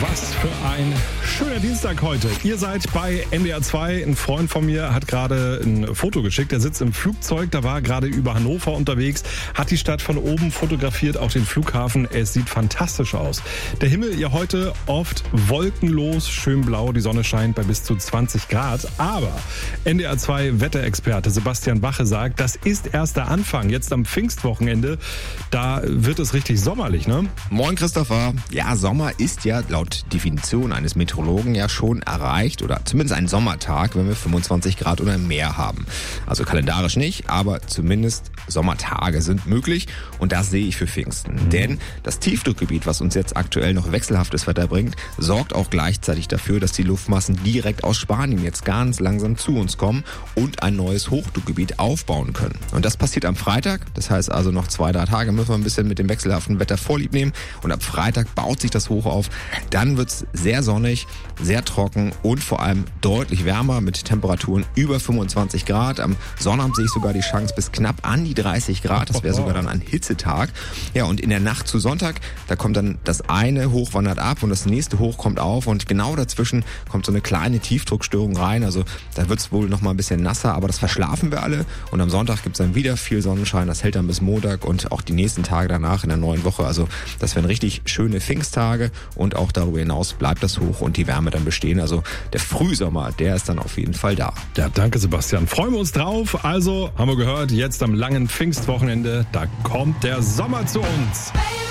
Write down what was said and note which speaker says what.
Speaker 1: Was für ein schöner Dienstag heute. Ihr seid bei NDR 2. Ein Freund von mir hat gerade ein Foto geschickt. Er sitzt im Flugzeug, da war gerade über Hannover unterwegs, hat die Stadt von oben fotografiert, auch den Flughafen. Es sieht fantastisch aus. Der Himmel ja heute oft wolkenlos, schön blau, die Sonne scheint bei bis zu 20 Grad. Aber NDR 2 Wetterexperte Sebastian Bache sagt, das ist erst der Anfang. Jetzt am Pfingstwochenende, da wird es richtig sommerlich, ne?
Speaker 2: Moin Christopher. Ja, Sommer ist ja laut Definition eines Meteorologen ja schon erreicht oder zumindest ein Sommertag, wenn wir 25 Grad oder mehr haben. Also kalendarisch nicht, aber zumindest Sommertage sind möglich und das sehe ich für Pfingsten. Denn das Tiefdruckgebiet, was uns jetzt aktuell noch wechselhaftes Wetter bringt, sorgt auch gleichzeitig dafür, dass die Luftmassen direkt aus Spanien jetzt ganz langsam zu uns kommen und ein neues Hochdruckgebiet aufbauen können. Und das passiert am Freitag, das heißt also noch 2-3 Tage müssen wir ein bisschen mit dem wechselhaften Wetter vorlieb nehmen und ab Freitag baut sich das hoch auf. Dann wird's sehr sonnig, sehr trocken und vor allem deutlich wärmer mit Temperaturen über 25 Grad. Am Sonnabend sehe ich sogar die Chance bis knapp an die 30 Grad. Das wäre sogar dann ein Hitzetag. Ja, und in der Nacht zu Sonntag, da kommt dann das eine Hoch wandert ab und das nächste Hoch kommt auf und genau dazwischen kommt so eine kleine Tiefdruckstörung rein. Also da wird's wohl noch mal ein bisschen nasser, aber das verschlafen wir alle. Und am Sonntag gibt's dann wieder viel Sonnenschein. Das hält dann bis Montag und auch die nächsten Tage danach in der neuen Woche. Also das wären richtig schöne Pfingsttage und auch darüber hinaus bleibt das Hoch und die Wärme dann bestehen. Also der Frühsommer, der ist dann auf jeden Fall da.
Speaker 1: Ja, danke Sebastian. Freuen wir uns drauf. Also, haben wir gehört, jetzt am langen Pfingstwochenende, da kommt der Sommer zu uns.